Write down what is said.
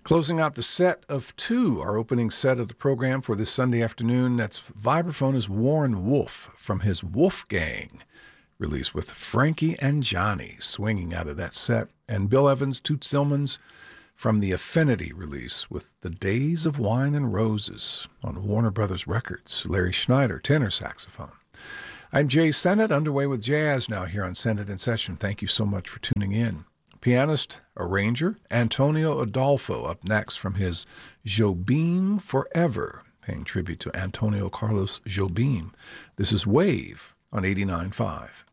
Closing out the set of two, our opening set of the program for this Sunday afternoon, that's vibraphone is Warren Wolf from his Wolfgang release with Frankie and Johnny swinging out of that set, and Bill Evans, Toots Thielemans from the Affinity release with The Days of Wine and Roses on Warner Brothers Records. Larry Schneider, tenor saxophone. I'm Jay Sennett, underway with jazz now here on Sennett in Session. Thank you so much for tuning in. Pianist, arranger, Antonio Adolfo up next from his Jobim Forever, paying tribute to Antonio Carlos Jobim. This is Wave on 89.5.